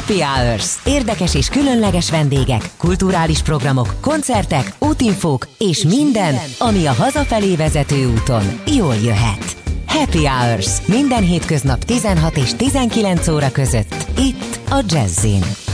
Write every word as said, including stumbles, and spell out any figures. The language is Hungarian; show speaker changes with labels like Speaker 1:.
Speaker 1: Happy Hours. Érdekes és különleges vendégek, kulturális programok, koncertek, útinfók és minden, ami a hazafelé vezető úton jól jöhet. Happy Hours. Minden hétköznap tizenhat és tizenkilenc óra között. Itt a Jazzin.